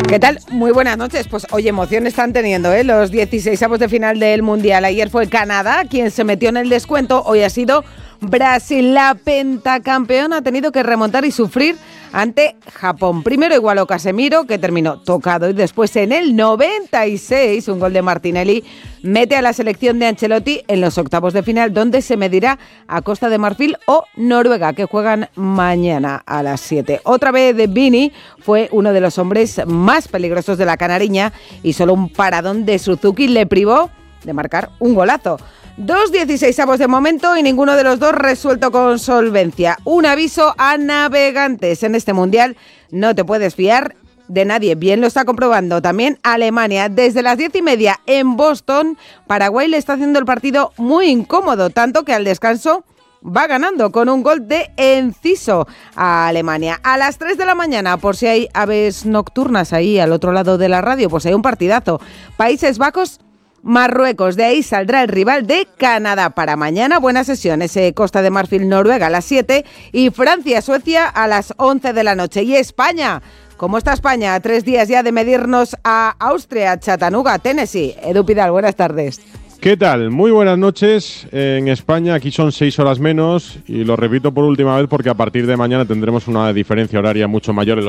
¿Qué tal? Muy buenas noches. Pues oye, emoción están teniendo, los 16avos de final del Mundial. Ayer fue Canadá quien se metió en el descuento. Hoy ha sido Brasil. La pentacampeona ha tenido que remontar y sufrir ante Japón. Primero igualó Casemiro, que terminó tocado, y después en el 96, un gol de Martinelli, mete a la selección de Ancelotti en los octavos de final, donde se medirá a Costa de Marfil o Noruega, que juegan mañana a las 7. Otra vez de Vini fue uno de los hombres más peligrosos de la canariña y solo un paradón de Suzuki le privó de marcar un golazo. 2 16avos de momento y ninguno de los dos resuelto con solvencia. Un aviso a navegantes: en este Mundial no te puedes fiar de nadie. Bien lo está comprobando también Alemania. Desde las 10:30 en Boston, Paraguay le está haciendo el partido muy incómodo, tanto que al descanso va ganando con un gol de Enciso a Alemania. A las 3 de la mañana, por si hay aves nocturnas ahí al otro lado de la radio, pues hay un partidazo. Países Bajos, Marruecos. De ahí saldrá el rival de Canadá. Para mañana, buena sesión, ese Costa de Marfil Noruega a las 7 y Francia-Suecia a las 11 de la noche. Y España, ¿cómo está España? A 3 días ya de medirnos a Austria, Chattanooga, Tennessee. Edu Pidal, buenas tardes. ¿Qué tal? Muy buenas noches. En España aquí son 6 horas menos y lo repito por última vez porque a partir de mañana tendremos una diferencia horaria mucho mayor en los